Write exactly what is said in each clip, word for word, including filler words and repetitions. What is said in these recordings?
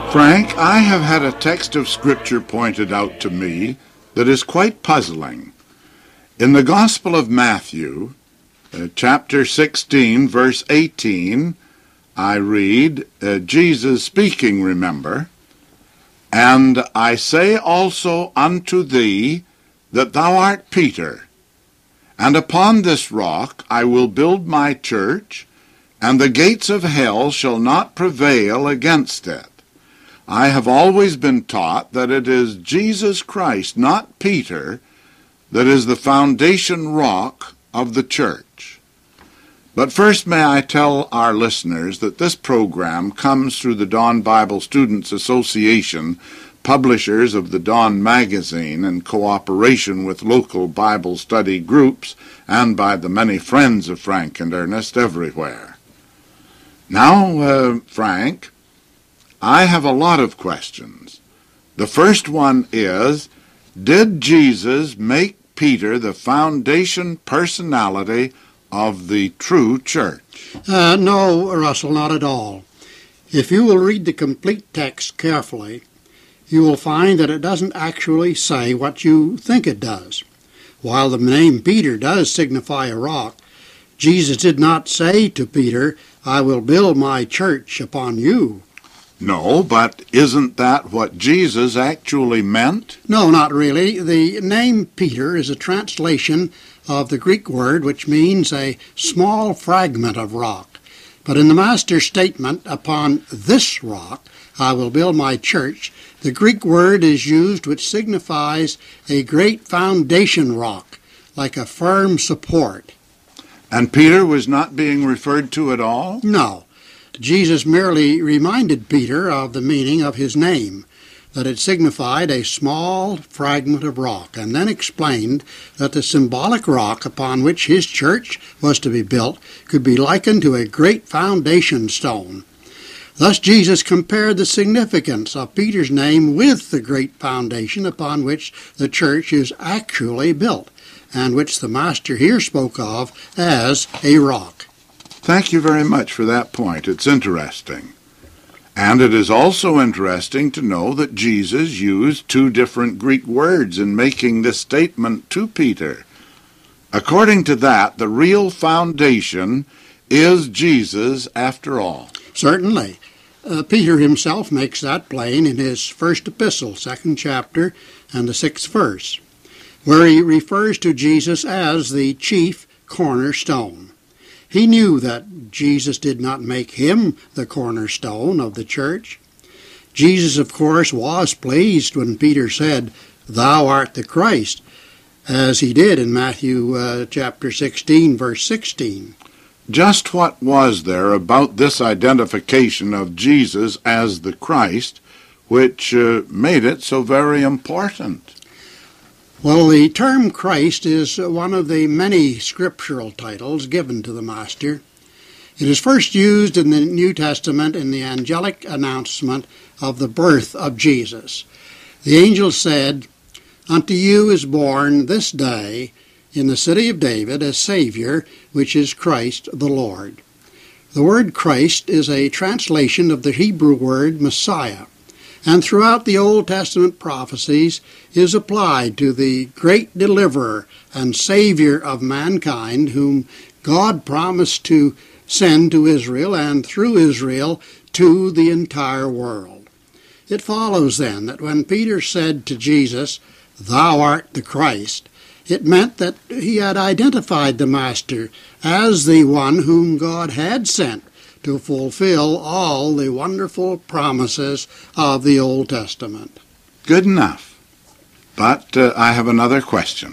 Frank, I have had a text of Scripture pointed out to me that is quite puzzling. In the Gospel of Matthew, uh, chapter sixteen, verse eighteen, I read, uh, Jesus speaking, remember, "And I say also unto thee that thou art Peter, and upon this rock I will build my church, and the gates of hell shall not prevail against it." I have always been taught that it is Jesus Christ, not Peter, that is the foundation rock of the church. But first may I tell our listeners that this program comes through the Dawn Bible Students Association, publishers of the Dawn magazine, in cooperation with local Bible study groups and by the many friends of Frank and Ernest everywhere. Now, uh, Frank, I have a lot of questions. The first one is, did Jesus make Peter the foundation personality of the true church? Uh, no, Russell, not at all. If you will read the complete text carefully, you will find that it doesn't actually say what you think it does. While the name Peter does signify a rock, Jesus did not say to Peter, "I will build my church upon you." No, but isn't that what Jesus actually meant? No, not really. The name Peter is a translation of the Greek word which means a small fragment of rock. But in the Master's statement, "Upon this rock I will build my church," the Greek word is used which signifies a great foundation rock, like a firm support. And Peter was not being referred to at all? No. Jesus merely reminded Peter of the meaning of his name, that it signified a small fragment of rock, and then explained that the symbolic rock upon which his church was to be built could be likened to a great foundation stone. Thus Jesus compared the significance of Peter's name with the great foundation upon which the church is actually built, and which the Master here spoke of as a rock. Thank you very much for that point. It's interesting. And it is also interesting to know that Jesus used two different Greek words in making this statement to Peter. According to that, the real foundation is Jesus after all. Certainly. Uh, Peter himself makes that plain in his first epistle, second chapter, and the sixth verse, where he refers to Jesus as the chief cornerstone. He knew that Jesus did not make him the cornerstone of the church. Jesus, of course, was pleased when Peter said, "Thou art the Christ," as he did in Matthew uh, chapter sixteen, verse sixteen. Just what was there about this identification of Jesus as the Christ which uh, made it so very important? Well, the term Christ is one of the many scriptural titles given to the Master. It is first used in the New Testament in the angelic announcement of the birth of Jesus. The angel said, "Unto you is born this day in the city of David a Savior, which is Christ the Lord." The word Christ is a translation of the Hebrew word Messiah, and throughout the Old Testament prophecies is applied to the great deliverer and Savior of mankind whom God promised to send to Israel and through Israel to the entire world. It follows then that when Peter said to Jesus, "Thou art the Christ," it meant that he had identified the Master as the one whom God had sent to fulfill all the wonderful promises of the Old Testament. Good enough. But uh, I have another question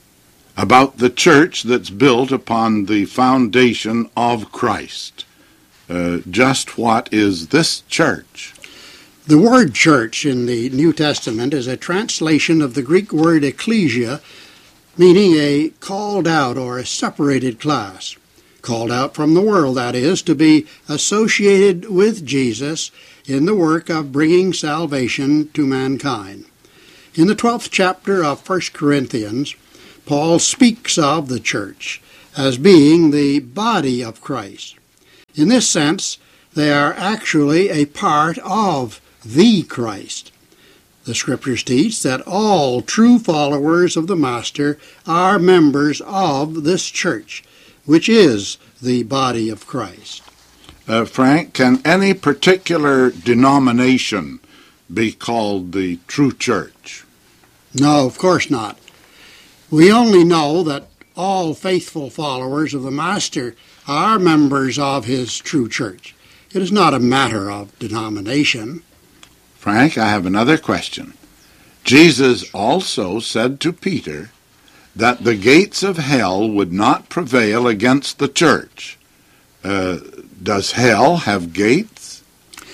about the church that's built upon the foundation of Christ. Uh, just what is this church? The word church in the New Testament is a translation of the Greek word ecclesia, meaning a called out or a separated class. Called out from the world, that is, to be associated with Jesus in the work of bringing salvation to mankind. In the twelfth chapter of First Corinthians, Paul speaks of the church as being the body of Christ. In this sense, they are actually a part of the Christ. The Scriptures teach that all true followers of the Master are members of this church, which is the body of Christ. Uh, Frank, can any particular denomination be called the true church? No, of course not. We only know that all faithful followers of the Master are members of his true church. It is not a matter of denomination. Frank, I have another question. Jesus also said to Peter that the gates of hell would not prevail against the church. Uh, does hell have gates?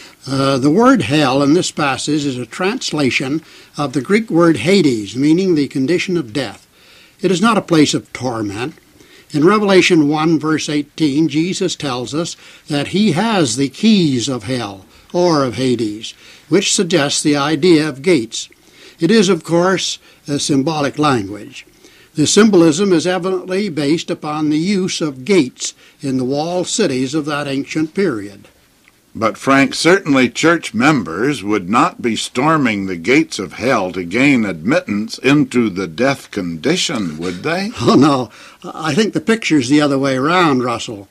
Uh, the word hell in this passage is a translation of the Greek word Hades, meaning the condition of death. It is not a place of torment. In Revelation one, verse eighteen, Jesus tells us that he has the keys of hell, or of Hades, which suggests the idea of gates. It is, of course, a symbolic language. The symbolism is evidently based upon the use of gates in the walled cities of that ancient period. But, Frank, certainly church members would not be storming the gates of hell to gain admittance into the death condition, would they? Oh, no. I think the picture's the other way around, Russell.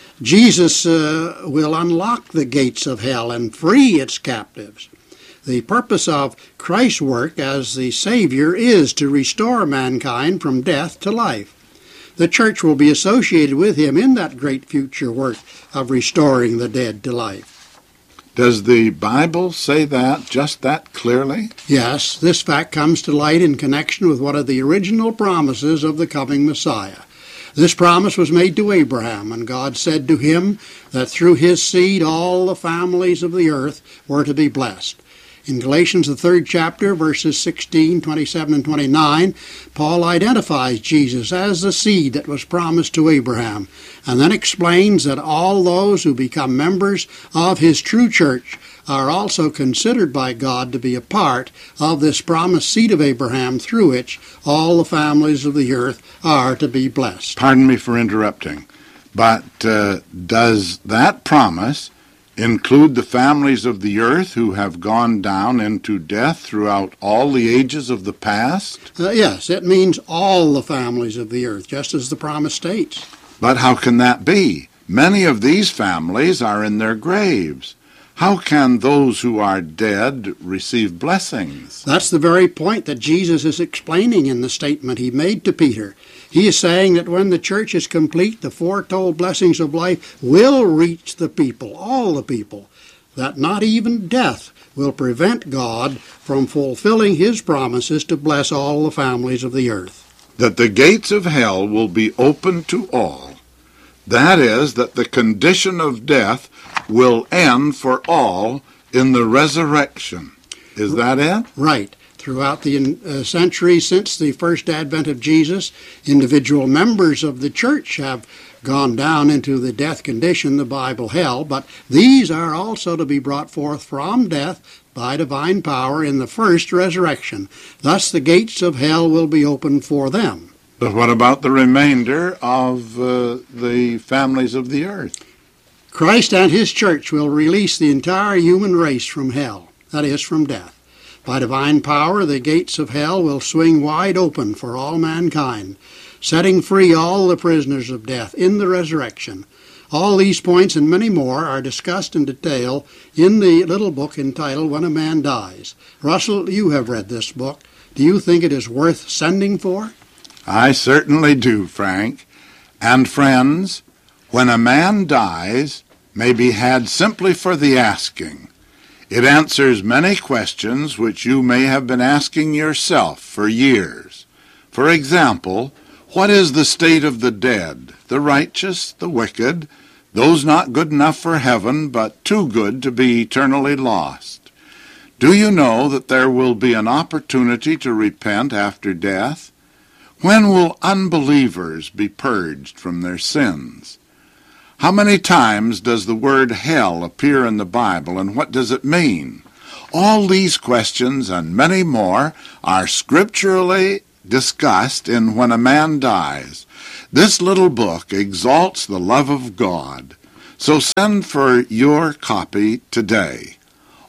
Jesus uh, will unlock the gates of hell and free its captives. The purpose of Christ's work as the Savior is to restore mankind from death to life. The church will be associated with him in that great future work of restoring the dead to life. Does the Bible say that, just that clearly? Yes, this fact comes to light in connection with one of the original promises of the coming Messiah. This promise was made to Abraham, and God said to him that through his seed all the families of the earth were to be blessed. In Galatians, the third chapter, verses sixteen, twenty-seven, and twenty-nine, Paul identifies Jesus as the seed that was promised to Abraham, and then explains that all those who become members of his true church are also considered by God to be a part of this promised seed of Abraham, through which all the families of the earth are to be blessed. Pardon me for interrupting, but uh, does that promise include the families of the earth who have gone down into death throughout all the ages of the past? Uh, yes, it means all the families of the earth, just as the promise states. But how can that be? Many of these families are in their graves. How can those who are dead receive blessings? That's the very point that Jesus is explaining in the statement he made to Peter. He is saying that when the church is complete, the foretold blessings of life will reach the people, all the people, that not even death will prevent God from fulfilling his promises to bless all the families of the earth. That the gates of hell will be open to all. That is, that the condition of death will end for all in the resurrection. Is that it? Right. Throughout the uh, centuries since the first advent of Jesus, individual members of the church have gone down into the death condition, the Bible hell, but these are also to be brought forth from death by divine power in the first resurrection. Thus the gates of hell will be opened for them. But what about the remainder of uh, the families of the earth? Christ and his church will release the entire human race from hell, that is, from death. By divine power, the gates of hell will swing wide open for all mankind, setting free all the prisoners of death in the resurrection. All these points and many more are discussed in detail in the little book entitled When a Man Dies. Russell, you have read this book. Do you think it is worth sending for? I certainly do, Frank. And friends, when a man dies may be had simply for the asking. It answers many questions which you may have been asking yourself for years. For example, what is the state of the dead, the righteous, the wicked, those not good enough for heaven but too good to be eternally lost? Do you know that there will be an opportunity to repent after death? When will unbelievers be purged from their sins? How many times does the word hell appear in the Bible, and what does it mean? All these questions and many more are scripturally discussed in When a Man Dies. This little book exalts the love of God, so send for your copy today.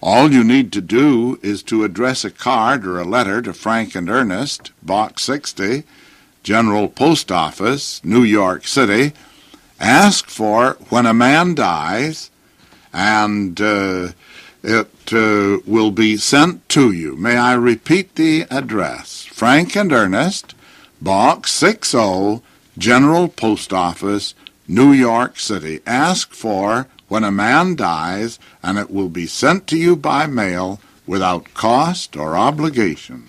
All you need to do is to address a card or a letter to Frank and Ernest, Box sixty, General Post Office, New York City. Ask for When a Man Dies, and uh, it uh, will be sent to you. May I repeat the address? Frank and Ernest, Box sixty, General Post Office, New York City. Ask for When a Man Dies, and it will be sent to you by mail without cost or obligation.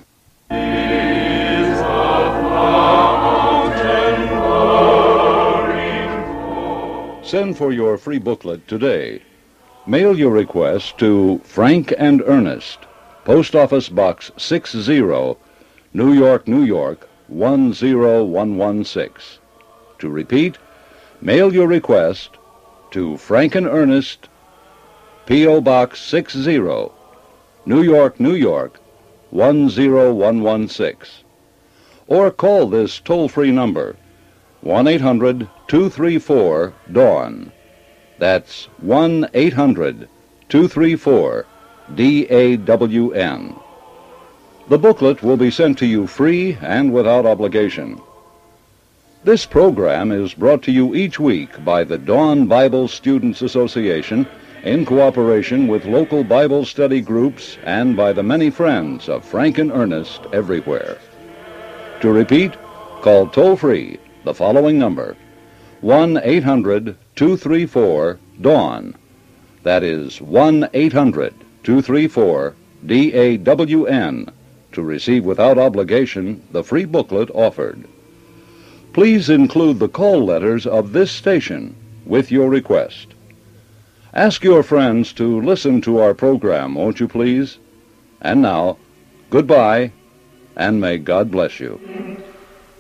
Send for your free booklet today. Mail your request to Frank and Ernest, Post Office Box sixty, New York, New York, one zero one one six. To repeat, mail your request to Frank and Ernest, P O Box sixty, New York, New York, one zero one one six. Or call this toll-free number, one eight hundred two three four DAWN. That's one eight hundred two three four D A W N. The booklet will be sent to you free and without obligation. This program is brought to you each week by the Dawn Bible Students Association in cooperation with local Bible study groups and by the many friends of Frank and Ernest everywhere. To repeat, call toll-free the following number, one eight hundred two three four DAWN. That is one eight hundred two three four D A W N to receive without obligation the free booklet offered. Please include the call letters of this station with your request. Ask your friends to listen to our program, won't you please? And now, goodbye, and may God bless you.